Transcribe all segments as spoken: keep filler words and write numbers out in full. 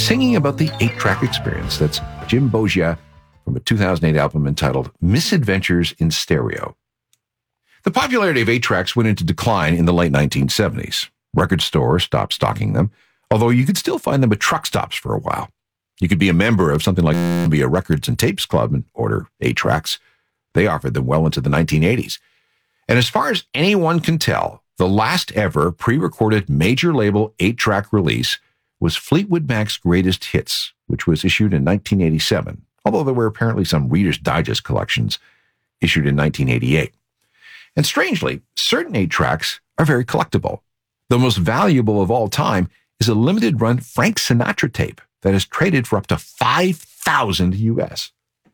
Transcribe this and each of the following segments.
singing about the eight-track experience. That's Jim Boggia from a two thousand eight album entitled Misadventures in Stereo. The popularity of eight-tracks went into decline in the late nineteen seventies. Record stores stopped stocking them, although you could still find them at truck stops for a while. You could be a member of something like Columbia Records and Tapes Club and order eight-tracks. They offered them well into the nineteen eighties. And as far as anyone can tell, the last ever pre-recorded major label eight-track release was Fleetwood Mac's Greatest Hits, which was issued in nineteen eighty-seven, although there were apparently some Reader's Digest collections issued in nineteen eighty-eight. And strangely, certain eight-tracks are very collectible. The most valuable of all time is a limited-run Frank Sinatra tape that is traded for up to five thousand U S.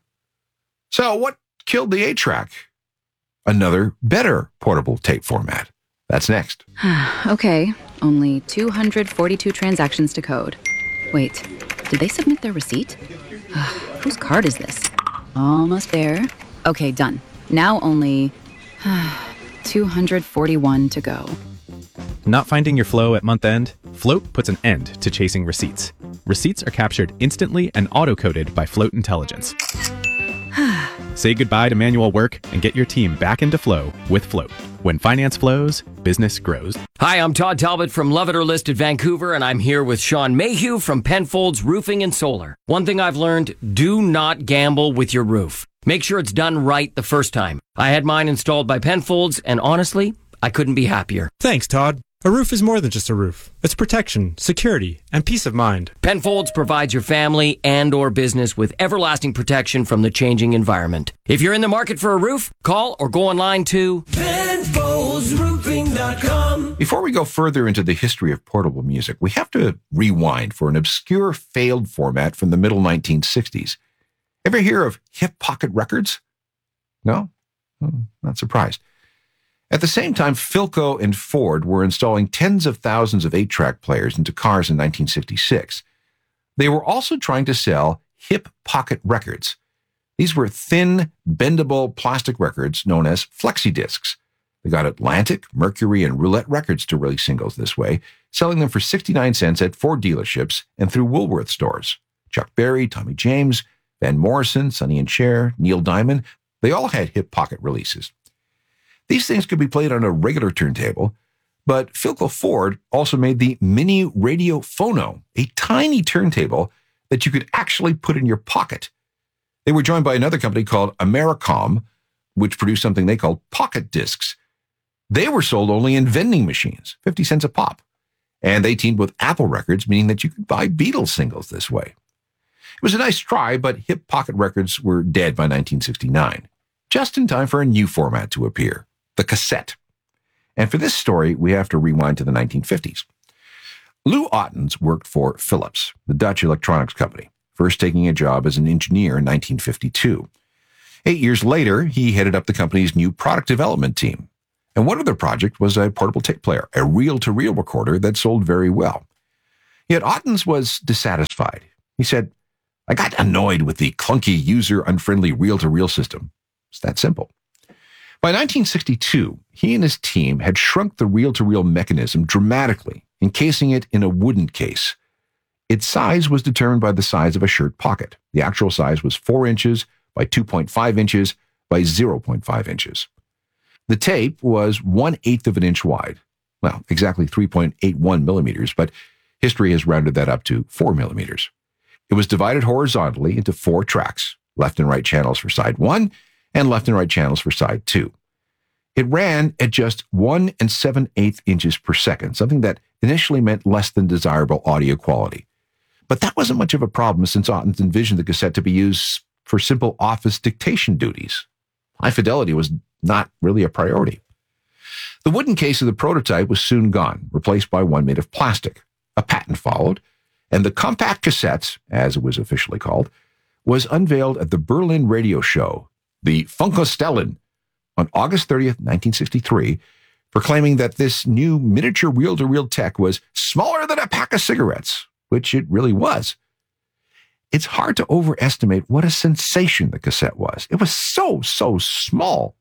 So what killed the eight-track? Another, better portable tape format. That's next. Okay, only two hundred forty-two transactions to code. Wait, did they submit their receipt? Whose card is this? Almost there. Okay, done. Now only two hundred forty-one to go. Not finding your flow at month end? Float puts an end to chasing receipts. Receipts are captured instantly and auto-coded by Float Intelligence. Say goodbye to manual work and get your team back into flow with Float. When finance flows, business grows. Hi, I'm Todd Talbot from Love It or List It Vancouver, and I'm here with Sean Mayhew from Penfolds Roofing and Solar. One thing I've learned, do not gamble with your roof. Make sure it's done right the first time. I had mine installed by Penfolds, and honestly, I couldn't be happier. Thanks, Todd. A roof is more than just a roof. It's protection, security, and peace of mind. Penfolds provides your family and or business with everlasting protection from the changing environment. If you're in the market for a roof, call or go online to Penfolds Roofing dot com. Before we go further into the history of portable music, we have to rewind for an obscure failed format from the middle nineteen sixties. Ever hear of hip pocket records? No? Hmm, not surprised. At the same time, Philco and Ford were installing tens of thousands of eight-track players into cars in nineteen sixty-six. They were also trying to sell hip pocket records. These were thin, bendable plastic records known as flexi discs. They got Atlantic, Mercury, and Roulette Records to release singles this way, selling them for sixty-nine cents at Ford dealerships and through Woolworth stores. Chuck Berry, Tommy James, Van Morrison, Sonny and Cher, Neil Diamond, they all had hip pocket releases. These things could be played on a regular turntable, but Philco Ford also made the Mini Radio Phono, a tiny turntable that you could actually put in your pocket. They were joined by another company called Americom, which produced something they called pocket discs. They were sold only in vending machines, fifty cents a pop. And they teamed with Apple Records, meaning that you could buy Beatles singles this way. It was a nice try, but hip pocket records were dead by nineteen sixty-nine, just in time for a new format to appear. The cassette. And for this story, we have to rewind to the nineteen fifties. Lou Ottens worked for Philips, the Dutch electronics company, first taking a job as an engineer in nineteen fifty-two. Eight years later, he headed up the company's new product development team. And one of their projects was a portable tape player, a reel-to-reel recorder that sold very well. Yet Ottens was dissatisfied. He said, "I got annoyed with the clunky, user-unfriendly reel-to-reel system. It's that simple." By nineteen sixty-two, he and his team had shrunk the reel-to-reel mechanism dramatically, encasing it in a wooden case. Its size was determined by the size of a shirt pocket. The actual size was four inches by two point five inches by zero point five inches. The tape was one-eighth of an inch wide. Well, exactly three point eight one millimeters, but history has rounded that up to four millimeters. It was divided horizontally into four tracks, left and right channels for side one, and left and right channels for side two. It ran at just one and seven-eighths inches per second, something that initially meant less than desirable audio quality. But that wasn't much of a problem since Ottens envisioned the cassette to be used for simple office dictation duties. High fidelity was not really a priority. The wooden case of the prototype was soon gone, replaced by one made of plastic. A patent followed, and the compact cassette, as it was officially called, was unveiled at the Berlin Radio Show, the Funkostellen, on August thirtieth, nineteen sixty-three, proclaiming that this new miniature reel-to-reel tech was smaller than a pack of cigarettes, which it really was. It's hard to overestimate what a sensation the cassette was. It was so, so small.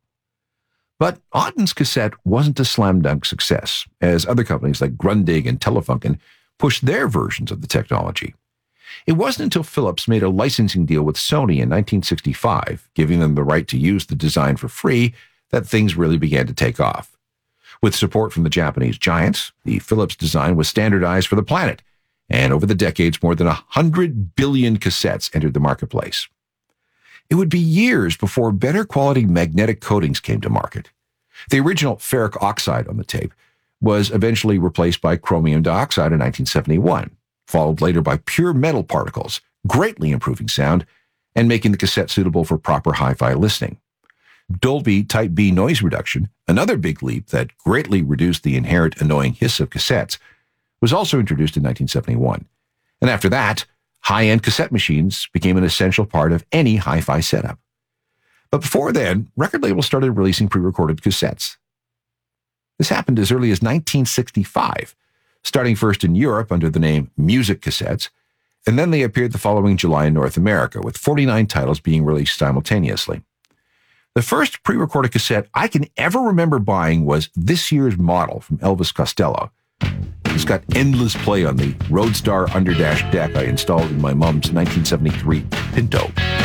But Ottens' cassette wasn't a slam dunk success, as other companies like Grundig and Telefunken pushed their versions of the technology. It wasn't until Philips made a licensing deal with Sony in nineteen sixty-five, giving them the right to use the design for free, that things really began to take off. With support from the Japanese giants, the Philips design was standardized for the planet, and over the decades, more than one hundred billion cassettes entered the marketplace. It would be years before better quality magnetic coatings came to market. The original ferric oxide on the tape was eventually replaced by chromium dioxide in nineteen seventy-one, followed later by pure metal particles, greatly improving sound and making the cassette suitable for proper hi-fi listening. Dolby Type B noise reduction, another big leap that greatly reduced the inherent annoying hiss of cassettes, was also introduced in nineteen seventy-one. And after that, high-end cassette machines became an essential part of any hi-fi setup. But before then, record labels started releasing pre-recorded cassettes. This happened as early as nineteen sixty-five, starting first in Europe under the name Music Cassettes, and then they appeared the following July in North America, with forty-nine titles being released simultaneously. The first pre-recorded cassette I can ever remember buying was this year's model from Elvis Costello. It's got endless play on the Roadstar Underdash deck I installed in my mom's nineteen seventy-three Pinto.